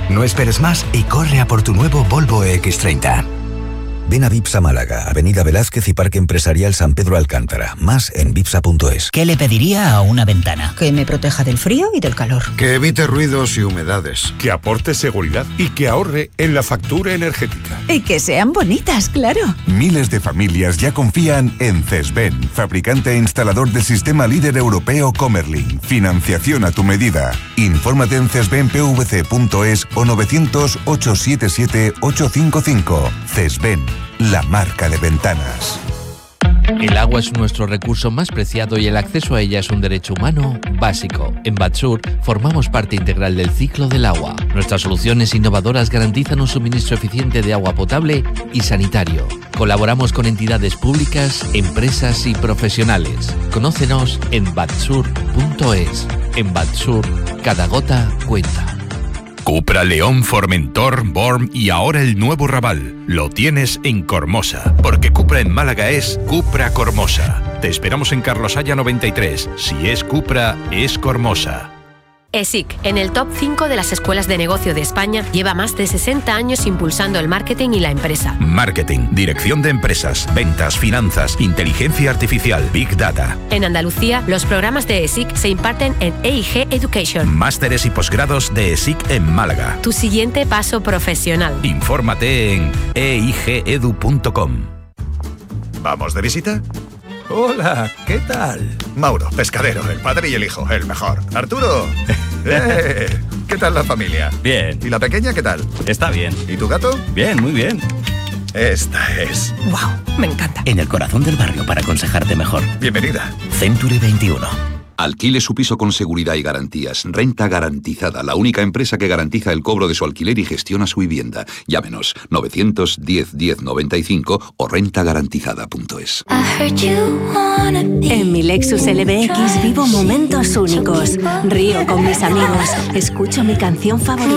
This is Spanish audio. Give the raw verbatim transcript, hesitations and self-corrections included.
No esperes más y corre a por tu nuevo Volvo equis treinta. Ven a Vipsa Málaga, Avenida Velázquez y Parque Empresarial San Pedro Alcántara. Más en vipsa punto es. ¿Qué le pediría a una ventana? Que me proteja del frío y del calor. Que evite ruidos y humedades. Que aporte seguridad y que ahorre en la factura energética. Y que sean bonitas, claro. Miles de familias ya confían en Cesben, fabricante e instalador del sistema líder europeo Comerlin. Financiación a tu medida. Infórmate en cesben p v c punto es o novecientos, ochocientos setenta y siete, ochocientos cincuenta y cinco. Cesben, la marca de ventanas. El agua es nuestro recurso más preciado y el acceso a ella es un derecho humano básico. En Batsur formamos parte integral del ciclo del agua. Nuestras soluciones innovadoras garantizan un suministro eficiente de agua potable y sanitario. Colaboramos con entidades públicas, empresas y profesionales. Conócenos en batsur punto es. En Batsur, cada gota cuenta. Cupra, León, Formentor, Born y ahora el nuevo Raval. Lo tienes en Cormosa, porque Cupra en Málaga es Cupra Cormosa. Te esperamos en Carlos Haya noventa y tres. Si es Cupra, es Cormosa. ESIC, en el top cinco de las escuelas de negocio de España, lleva más de sesenta años impulsando el marketing y la empresa. Marketing, dirección de empresas, ventas, finanzas, inteligencia artificial, Big Data. En Andalucía, los programas de ESIC se imparten en E I G Education. Másteres y posgrados de ESIC en Málaga. Tu siguiente paso profesional. Infórmate en e i g edu punto com. ¿Vamos de visita? Hola, ¿qué tal? Mauro, pescadero, el padre y el hijo, el mejor. Arturo, ¡eh! ¿Qué tal la familia? Bien. ¿Y la pequeña qué tal? Está bien. ¿Y tu gato? Bien, muy bien. Esta es. ¡Wow! Me encanta. En el corazón del barrio para aconsejarte mejor. Bienvenida. Century veintiuno. Alquile su piso con seguridad y garantías. Renta Garantizada, la única empresa que garantiza el cobro de su alquiler y gestiona su vivienda. Llámenos novecientos diez, diez noventa y cinco o renta garantizada punto es. En mi Lexus L B X vivo momentos únicos. Río con mis amigos. Escucho mi canción favorita.